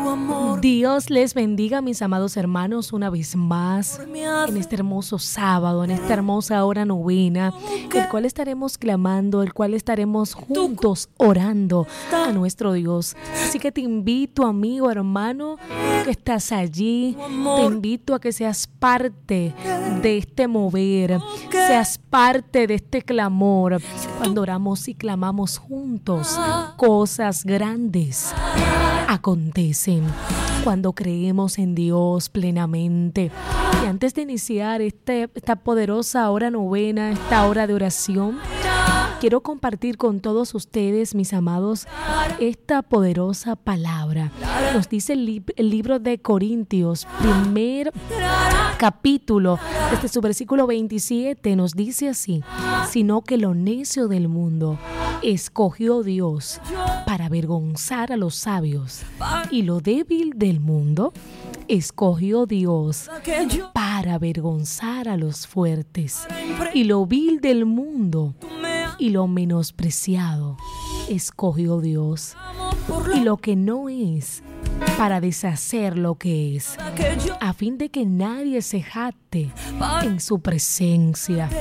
Dios les bendiga, mis amados hermanos, una vez más en este hermoso sábado, en esta hermosa hora novena, el cual estaremos clamando, el cual estaremos juntos orando a nuestro Dios. Así que te invito, amigo, hermano, que estás allí, te invito a que seas parte de este mover, seas parte de este clamor. Cuando oramos y clamamos juntos, cosas grandes acontecen. Cuando creemos en Dios plenamente. Y antes de iniciar esta poderosa hora novena, esta hora de oración, quiero compartir con todos ustedes, mis amados, esta poderosa palabra. Nos dice el libro de Corintios, primer capítulo, desde su versículo 27, nos dice así: sino que lo necio del mundo escogió Dios para avergonzar a los sabios, y lo débil del mundo escogió Dios para avergonzar a los fuertes, y lo vil del mundo y lo menospreciado escogió Dios, y lo que no es, para deshacer lo que es, a fin de que nadie se jacte en su presencia.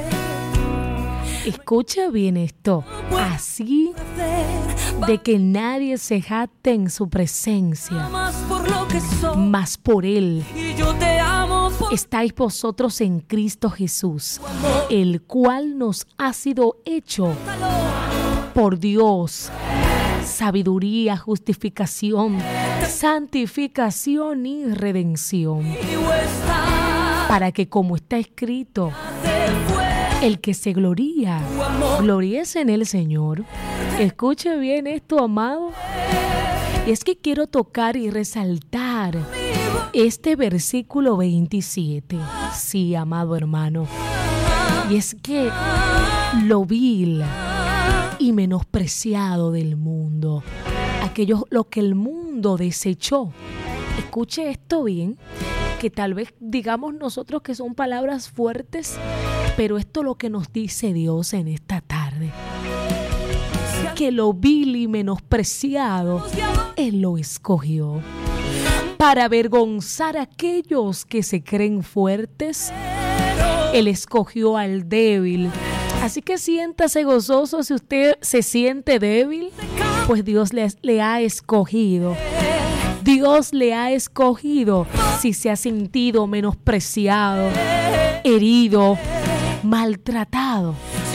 Escucha bien esto: así de que nadie se jacte en su presencia, mas por Él estáis vosotros en Cristo Jesús, el cual nos ha sido hecho por Dios sabiduría, justificación, santificación y redención, para que, como está escrito, el que se gloría, gloríese en el Señor. Escuche bien esto, amado. Y es que quiero tocar y resaltar este versículo 27. Sí, amado hermano. Y es que lo vil y menospreciado del mundo, lo que el mundo desechó. Escuche esto bien, que tal vez digamos nosotros que son palabras fuertes, pero esto es lo que nos dice Dios en esta tarde: que lo vil y menospreciado Él lo escogió para avergonzar a aquellos que se creen fuertes. Él escogió al débil. Así que siéntase gozoso si usted se siente débil, pues Dios le ha escogido. Dios le ha escogido si se ha sentido menospreciado, herido, maltratado.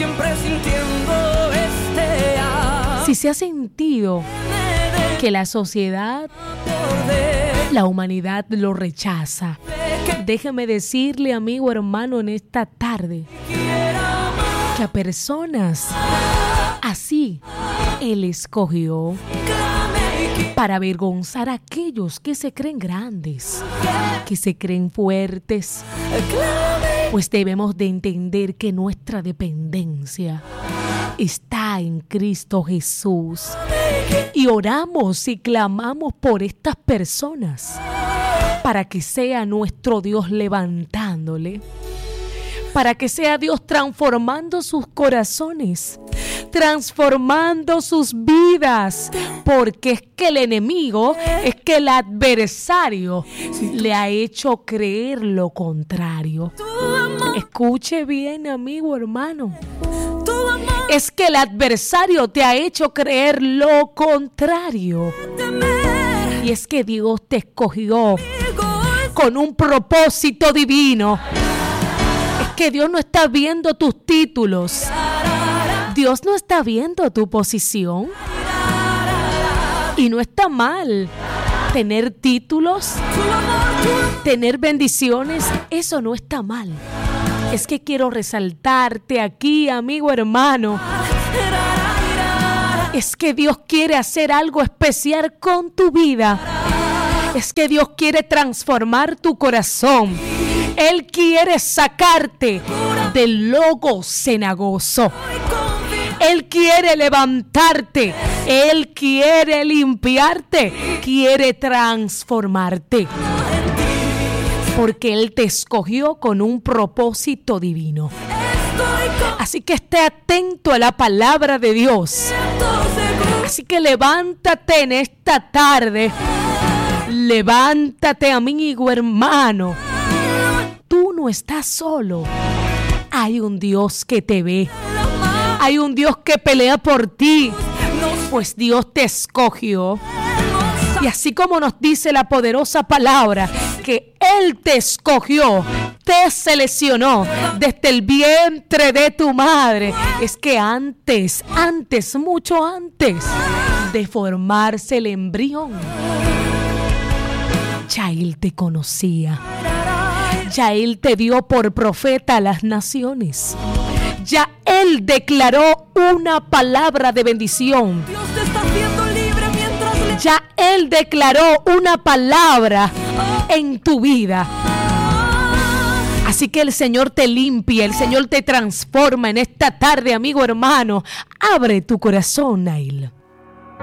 Si se ha sentido que la sociedad, la humanidad lo rechaza, déjeme decirle, amigo, hermano, en esta tarde, que a personas así Él escogió para avergonzar a aquellos que se creen grandes, que se creen fuertes. Pues debemos de entender que nuestra dependencia está en Cristo Jesús. Y oramos y clamamos por estas personas para que sea nuestro Dios levantándole, para que sea Dios transformando sus corazones, transformando sus vidas, porque es que el enemigo, es que el adversario le ha hecho creer lo contrario. Escuche bien, amigo, hermano. Es que el adversario te ha hecho creer lo contrario. Y es que Dios te escogió con un propósito divino. Es que Dios no está viendo tus títulos. Dios no está viendo tu posición. Y no está mal tener títulos, tener bendiciones. Eso no está mal. Es que quiero resaltarte aquí, amigo, hermano. Es que Dios quiere hacer algo especial con tu vida. Es que Dios quiere transformar tu corazón. Él quiere sacarte del lodo cenagoso. Él quiere levantarte. Él quiere limpiarte. Quiere transformarte. Porque Él te escogió con un propósito divino. Así que esté atento a la palabra de Dios. Así que levántate en esta tarde Levántate, amigo, hermano. Tú no estás solo. Hay un Dios que te ve. Hay un Dios que pelea por ti. Pues Dios te escogió. Y así como nos dice la poderosa palabra, que Él te escogió, te seleccionó desde el vientre de tu madre. Es que antes, mucho antes de formarse el embrión, ya Él te conocía. Ya Él te dio por profeta a las naciones. Ya Él declaró una palabra de bendición. Dios te está haciendo libre mientras Ya Él declaró una palabra en tu vida. Así que el Señor te limpia, el Señor te transforma en esta tarde, amigo hermano. Abre tu corazón a Él.